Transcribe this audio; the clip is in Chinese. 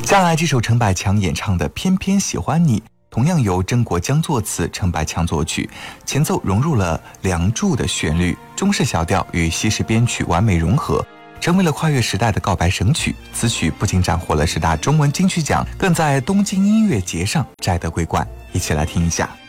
下来这首陈百强演唱的《偏偏喜欢你》，同样由曾国江作词，陈百强作曲，前奏融入了《梁祝》的旋律，中式小调与西式编曲完美融合，成为了跨越时代的告白神曲。此曲不仅斩获了10大中文金曲奖，更在东京音乐节上摘得桂冠。一起来听一下。